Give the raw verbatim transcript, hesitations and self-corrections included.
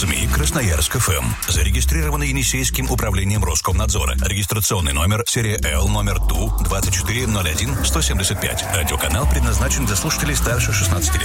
СМИ Красноярск эф эм. Зарегистрировано Енисейским управлением Роскомнадзора. Регистрационный номер серия Л номер Ту двадцать четыре ноль один сто семьдесят пять. Радиоканал предназначен для слушателей старше шестнадцати лет.